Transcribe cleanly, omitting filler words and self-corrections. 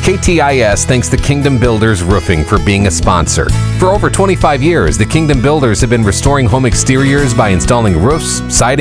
KTIS thanks the Kingdom Builders Roofing for being a sponsor. For over 25 years, the Kingdom Builders have been restoring home exteriors by installing roofs, siding,